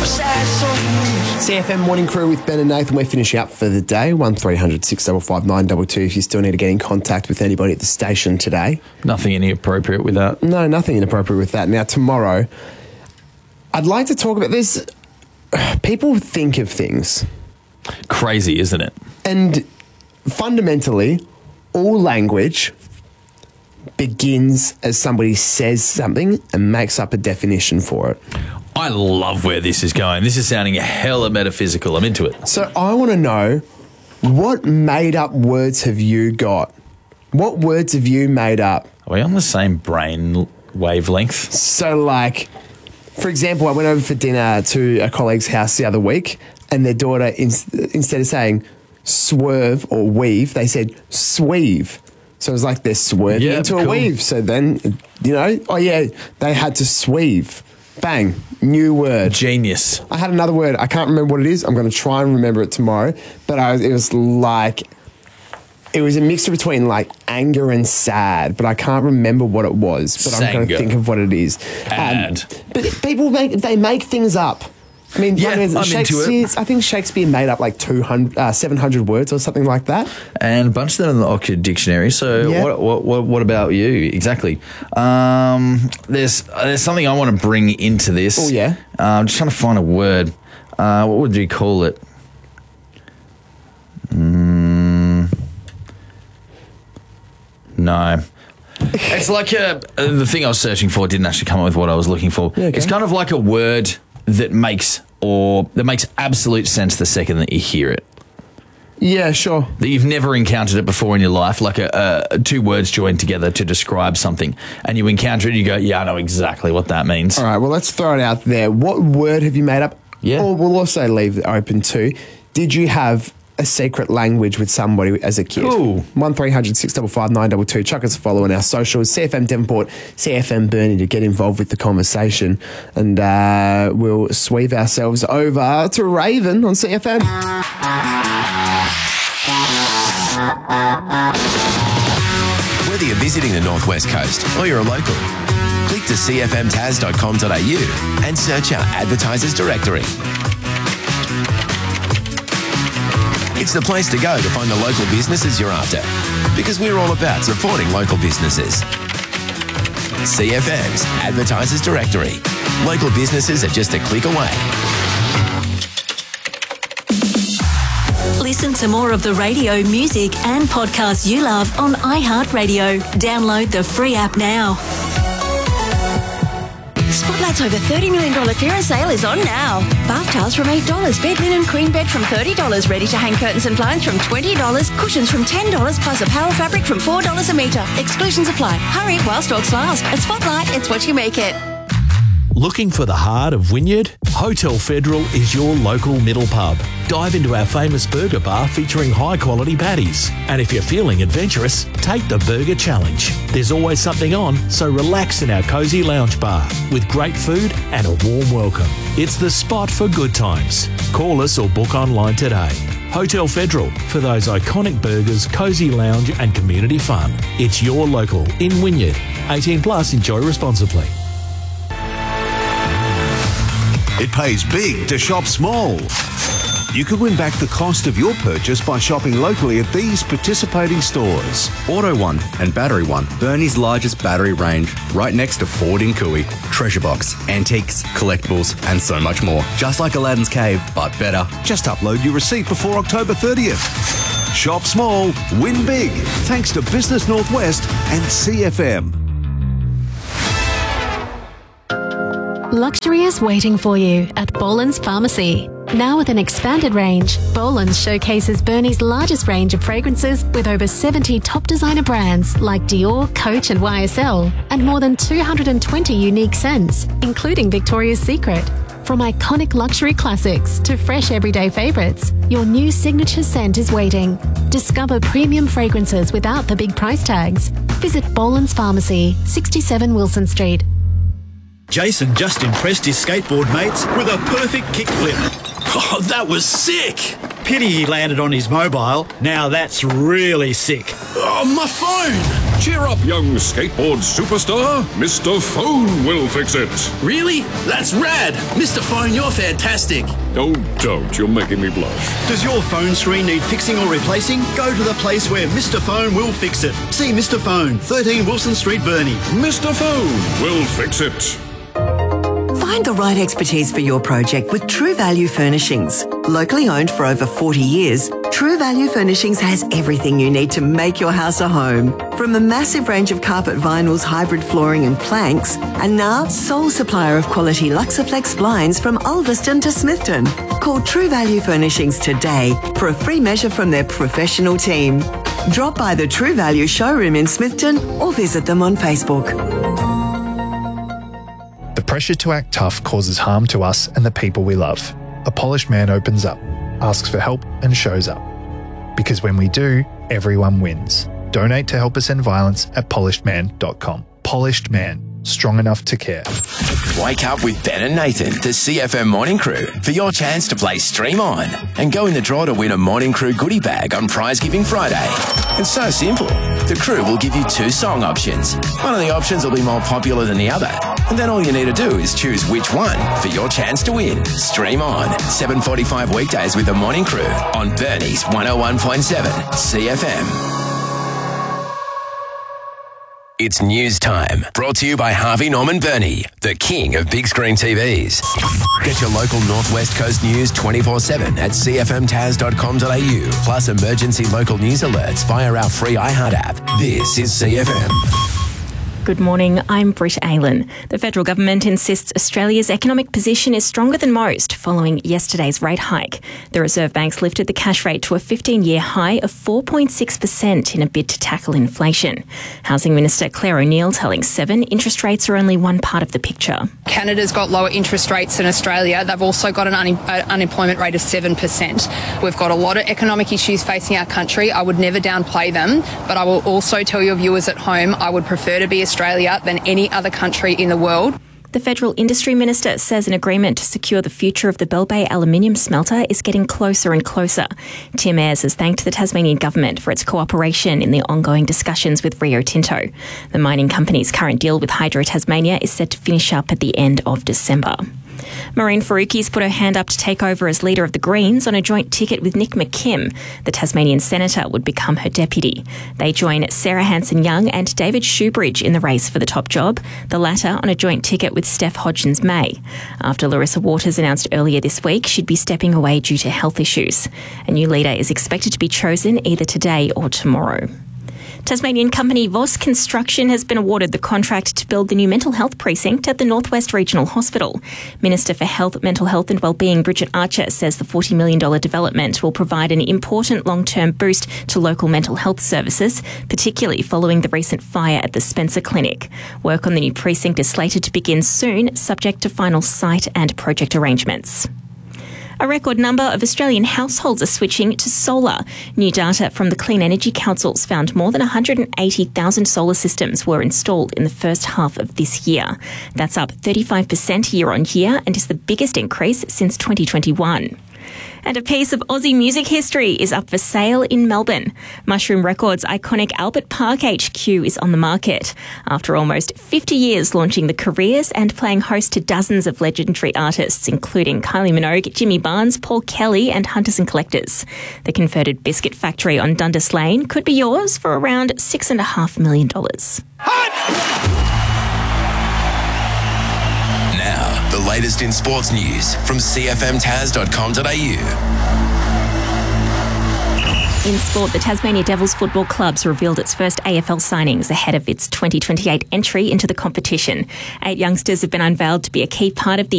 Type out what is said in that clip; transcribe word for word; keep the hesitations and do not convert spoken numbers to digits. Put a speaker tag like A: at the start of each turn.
A: C F M Morning Crew with Ben and Nathan. We're finishing up for the day. one three hundred six five five nine two two if you still need to get in contact with anybody at the station today.
B: Nothing inappropriate with that.
A: No, nothing inappropriate with that. Now, tomorrow, I'd like to talk about this. People think of things.
B: Crazy, isn't it?
A: And fundamentally, all language begins as somebody says something and makes up a definition for it.
B: I love where this is going. This is sounding hella metaphysical. I'm into it.
A: So I want to know, what made-up words have you got? What words have you made up?
B: Are we on the same brain wavelength?
A: So, like, for example, I went over for dinner to a colleague's house the other week, and their daughter, in, instead of saying swerve or weave, they said sweeve. So it was like they're swerving
B: Yeah,
A: into a
B: cool.
A: weave. So then, you know, oh yeah, they had to sweeve. Bang, new word.
B: Genius.
A: I had another word. I can't remember what it is. I'm going to try and remember it tomorrow. But I was, it was like, it was a mixture between like anger and sad, but I can't remember what it was. But I'm going to
B: Sanger.
A: think of what it is.
B: Ad.
A: But people make, they make things up. I mean,
B: Yeah,
A: I mean,
B: I'm into
A: Shakespeare,
B: it.
A: I think Shakespeare made up like two hundred, uh, seven hundred words or something like that.
B: And a bunch of them in the Oxford Dictionary. So
A: Yeah.
B: what, what what what about you? Exactly. Um, there's there's something I want to bring into this.
A: Oh, yeah?
B: Uh, I'm just trying to find a word. Uh, what would you call it? Mm, no. It's like a, uh, the thing I was searching for didn't actually come up with what I was looking for.
A: Yeah, okay.
B: It's kind of like a word that makes or that makes absolute sense the second that you hear it.
A: Yeah, sure.
B: That you've never encountered it before in your life, like a, a two words joined together to describe something, and you encounter it and you go, yeah, I know exactly what that means.
A: All right, well, let's throw it out there. What word have you made up?
B: Yeah.
A: Or we'll also leave it open too. Did you have a secret language with somebody as a kid?
B: Cool.
A: one three hundred six five five nine two two. Chuck us a follow on our socials. C F M Devonport, C F M Burnie to get involved with the conversation. And uh, we'll sweave ourselves over to Raven on C F M.
C: Whether you're visiting the Northwest Coast or you're a local, click to c f m tas dot com dot a u and search our advertisers directory. It's the place to go to find the local businesses you're after, because we're all about supporting local businesses. C F M's Advertisers Directory. Local businesses are just a click away.
D: Listen to more of the radio, music and podcasts you love on iHeartRadio. Download the free app now.
E: Spotlight's over thirty million dollars clearance sale is on now. Bath towels from eight dollars, bed linen queen bed from thirty dollars, ready-to-hang curtains and blinds from twenty dollars, cushions from ten dollars, plus a power fabric from four dollars a metre. Exclusions apply. Hurry while stocks last. At Spotlight, it's what you make it.
F: Looking for the heart of Wynyard? Hotel Federal is your local middle pub. Dive into our famous burger bar featuring high-quality patties. And if you're feeling adventurous, take the Burger Challenge. There's always something on, so relax in our cosy lounge bar with great food and a warm welcome. It's the spot for good times. Call us or book online today. Hotel Federal, for those iconic burgers, cosy lounge and community fun. It's your local in Wynyard. eighteen plus, enjoy responsibly.
G: It pays big to shop small. You could win back the cost of your purchase by shopping locally at these participating stores.
H: Auto One and Battery One, Burnie's largest battery range, right next to Ford in Cooey. Treasure box, antiques, collectibles, and so much more. Just like Aladdin's Cave, but better.
G: Just upload your receipt before October thirtieth. Shop small, win big. Thanks to Business Northwest and C F M.
I: Luxury is waiting for you at Boland's Pharmacy. Now with an expanded range, Boland's showcases Burnie's largest range of fragrances with over seventy top designer brands like Dior, Coach and Y S L, and more than two hundred twenty unique scents, including Victoria's Secret. From iconic luxury classics to fresh everyday favourites, your new signature scent is waiting. Discover premium fragrances without the big price tags. Visit Boland's Pharmacy, sixty-seven Wilson Street.
J: Jason just impressed his skateboard mates with a perfect kickflip.
K: Oh, that was sick!
J: Pity he landed on his mobile. Now that's really sick.
K: Oh, my phone!
L: Cheer up, young skateboard superstar. Mister Phone will fix it.
K: Really? That's rad. Mister Phone, you're fantastic.
L: Oh, don't. You're making me blush.
J: Does your phone screen need fixing or replacing? Go to the place where Mister Phone will fix it. See Mister Phone, thirteen Wilson Street, Burnie.
L: Mister Phone will fix it.
M: Find the right expertise for your project with True Value Furnishings. Locally owned for over forty years, True Value Furnishings has everything you need to make your house a home. From a massive range of carpet vinyls, hybrid flooring and planks, and now sole supplier of quality Luxaflex blinds from Ulverston to Smithton. Call True Value Furnishings today for a free measure from their professional team. Drop by the True Value showroom in Smithton or visit them on Facebook.
N: The pressure to act tough causes harm to us and the people we love. A polished man opens up, asks for help and shows up. Because when we do, everyone wins. Donate to Help Us End Violence at polished man dot com. Polished Man, strong enough to care.
C: Wake up with Ben and Nathan, the C F M Morning Crew, for your chance to play Stream On and go in the draw to win a Morning Crew goodie bag on Prize Giving Friday. It's so simple. The crew will give you two song options. One of the options will be more popular than the other. And then all you need to do is choose which one for your chance to win. Stream On, seven forty-five weekdays with the Morning Crew on Burnie's one oh one point seven C F M. It's news time. Brought to you by Harvey Norman Burnie, the king of big screen T Vs. Get your local Northwest Coast news twenty-four seven at c f m taz dot com dot a u, plus emergency local news alerts via our free iHeart app. This is C F M.
O: Good morning, I'm Britt Aylan. The federal government insists Australia's economic position is stronger than most following yesterday's rate hike. The Reserve Bank's lifted the cash rate to a fifteen-year high of four point six percent in a bid to tackle inflation. Housing Minister Claire O'Neil telling Seven interest rates are only one part of the picture.
P: Canada's got lower interest rates than Australia. They've also got an un- uh, unemployment rate of seven percent. We've got a lot of economic issues facing our country. I would never downplay them, but I will also tell your viewers at home I would prefer to be Australia than any other country in the world.
O: The Federal Industry Minister says an agreement to secure the future of the Bell Bay aluminium smelter is getting closer and closer. Tim Ayres has thanked the Tasmanian Government for its cooperation in the ongoing discussions with Rio Tinto. The mining company's current deal with Hydro Tasmania is set to finish up at the end of December. Maureen Faruqi's put her hand up to take over as leader of the Greens on a joint ticket with Nick McKim. The Tasmanian senator would become her deputy. They join Sarah Hanson-Young and David Shoebridge in the race for the top job, the latter on a joint ticket with Steph Hodgins-May. After Larissa Waters announced earlier this week she'd be stepping away due to health issues. A new leader is expected to be chosen either today or tomorrow. Tasmanian company Voss Construction has been awarded the contract to build the new mental health precinct at the Northwest Regional Hospital. Minister for Health, Mental Health and Wellbeing Bridget Archer says the forty million dollars development will provide an important long-term boost to local mental health services, particularly following the recent fire at the Spencer Clinic. Work on the new precinct is slated to begin soon, subject to final site and project arrangements. A record number of Australian households are switching to solar. New data from the Clean Energy Councils found more than one hundred eighty thousand solar systems were installed in the first half of this year. That's up thirty-five percent year on year and is the biggest increase since twenty twenty-one. And a piece of Aussie music history is up for sale in Melbourne. Mushroom Records' iconic Albert Park H Q is on the market. After almost fifty years launching the careers and playing host to dozens of legendary artists, including Kylie Minogue, Jimmy Barnes, Paul Kelly and Hunters and Collectors. The converted biscuit factory on Dundas Lane could be yours for around six point five million dollars.
C: Now, the latest in sports news from c f m taz dot com dot a u.
O: In sport, the Tasmania Devils Football Club's revealed its first A F L signings ahead of its twenty twenty-eight entry into the competition. Eight youngsters have been unveiled to be a key part of the